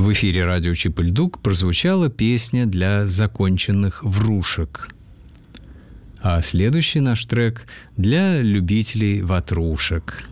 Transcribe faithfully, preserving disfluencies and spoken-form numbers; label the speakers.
Speaker 1: В эфире радио Чип и Льдук прозвучала песня для законченных врушек. А следующий наш трек для любителей ватрушек.